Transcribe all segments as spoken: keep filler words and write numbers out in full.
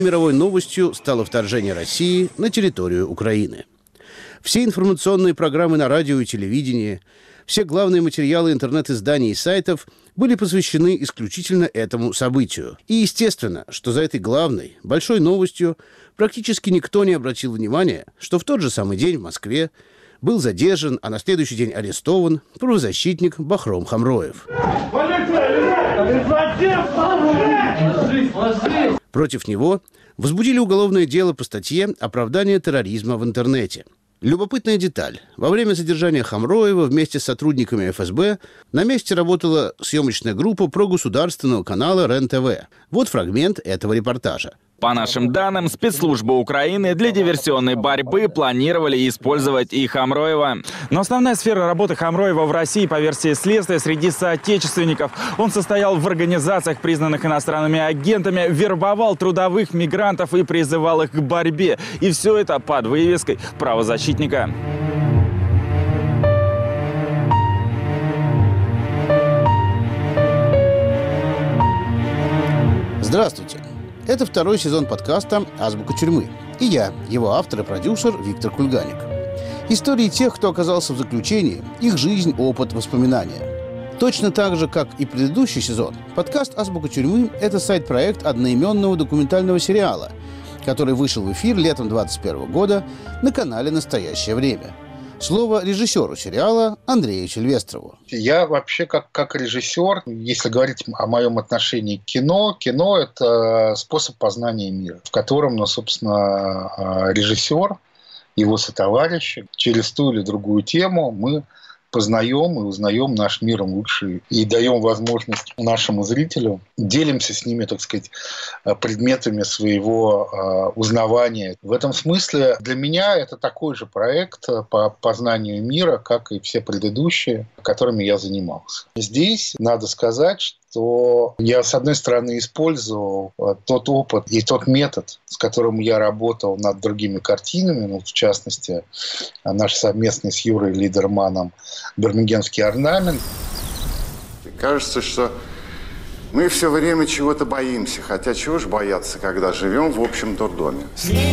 Мировой новостью стало вторжение России на территорию Украины. Все информационные программы на радио и телевидении, все главные материалы интернет-изданий и сайтов были посвящены исключительно этому событию. И естественно, что за этой главной, большой новостью практически никто не обратил внимания, что в тот же самый день в Москве был задержан, а на следующий день арестован правозащитник Бахром Хамроев. Против него возбудили уголовное дело по статье «Оправдание терроризма в интернете». Любопытная деталь. Во время задержания Хамроева вместе с сотрудниками эф эс бэ на месте работала съемочная группа прогосударственного канала РЕН-ТВ. Вот фрагмент этого репортажа. По нашим данным, спецслужбы Украины для диверсионной борьбы планировали использовать и Хамроева. Но основная сфера работы Хамроева в России, по версии следствия, среди соотечественников. Он состоял в организациях, признанных иностранными агентами, вербовал трудовых мигрантов и призывал их к борьбе. И все это под вывеской правозащитника. Здравствуйте. Это второй сезон подкаста «Азбука тюрьмы». И я, его автор и продюсер Виктор Кульганик. Истории тех, кто оказался в заключении, их жизнь, опыт, воспоминания. Точно так же, как и предыдущий сезон, подкаст «Азбука тюрьмы» — это сайт-проект одноименного документального сериала, который вышел в эфир летом двадцать первого года на канале «Настоящее время». Слово режиссеру сериала Андрею Сильвестрову. Я вообще как, как режиссер, если говорить о моем отношении к кино, кино – это способ познания мира, в котором, ну, собственно, режиссер, его сотоварищи через ту или другую тему мы познаем и узнаем наш мир лучше и даем возможность нашему зрителю, делимся с ними, так сказать, предметами своего узнавания. В этом смысле для меня это такой же проект по познанию мира, как и все предыдущие, которыми я занимался. Здесь надо сказать, что я, с одной стороны, использовал тот опыт и тот метод, с которым я работал над другими картинами, ну, в частности, наш совместный с Юрой Лидерманом «Бирмингемский орнамент». Кажется, что мы все время чего-то боимся, хотя чего ж бояться, когда живем в общем дурдоме.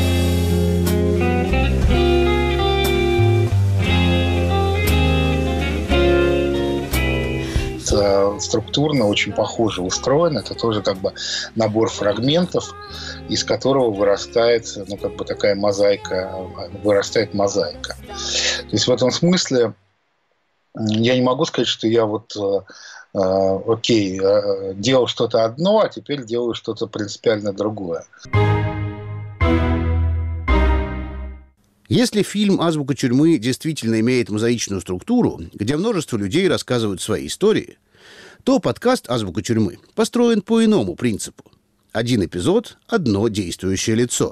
Структурно очень похоже устроено. Это тоже как бы набор фрагментов, из которого вырастает, ну, как бы такая мозаика, вырастает мозаика. То есть в этом смысле я не могу сказать, что я вот э, окей, э, делал что-то одно, а теперь делаю что-то принципиально другое. Если фильм «Азбука тюрьмы» действительно имеет мозаичную структуру, где множество людей рассказывают свои истории, то подкаст «Азбука тюрьмы» построен по иному принципу. Один эпизод – одно действующее лицо.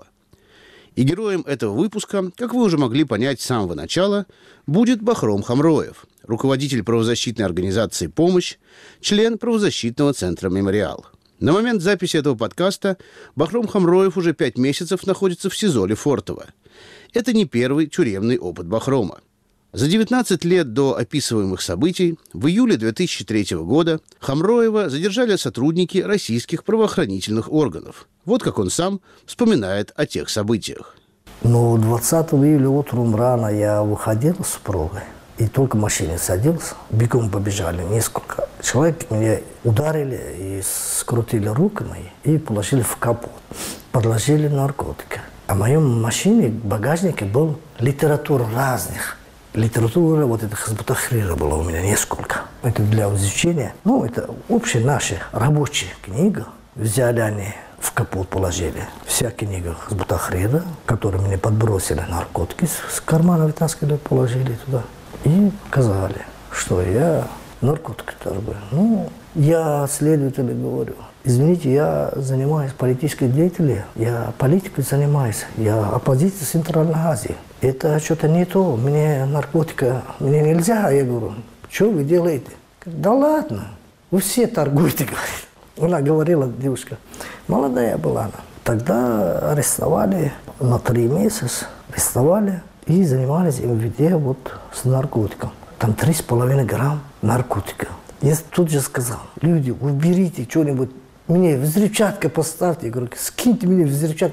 И героем этого выпуска, как вы уже могли понять с самого начала, будет Бахром Хамроев, руководитель правозащитной организации «Помощь», член правозащитного центра «Мемориал». На момент записи этого подкаста Бахром Хамроев уже пять месяцев находится в СИЗО Лефортово. Это не первый тюремный опыт Бахрома. За девятнадцать лет до описываемых событий в июле две тысячи третьего года Хамроева задержали сотрудники российских правоохранительных органов. Вот как он сам вспоминает о тех событиях. Ну, двадцатого июля утром рано я выходил с супругой. И только в машине садился, бегом побежали несколько человек. Меня ударили и скрутили руки мои и положили в капот. Подложили наркотики. А в моем машине, в багажнике, был литература разных. Литература, вот это Хизбут Тахрира было у меня несколько. Это для изучения. Ну, это общая наша рабочая книга. Взяли они, в капот положили. Вся книга Хизбут Тахрира, которую мне подбросили наркотики, с кармана вытаскивали, положили туда. И сказали, что я наркотики торгую. Ну, я следователю говорю, извините, я занимаюсь политической деятельностью, я политикой занимаюсь, я оппозиция Центральной Азии. Это что-то не то, мне наркотика, мне нельзя. Я говорю, что вы делаете? Да ладно, вы все торгуете, говорит. Она говорила, девушка, молодая была она. Тогда арестовали на три месяца, арестовали. И занимались эм вэ дэ вот с наркотиком. Там три с половиной грамм наркотика. Я тут же сказал, люди, уберите что-нибудь, мне взрывчатка поставьте. Я говорю, скиньте мне взрывчатку.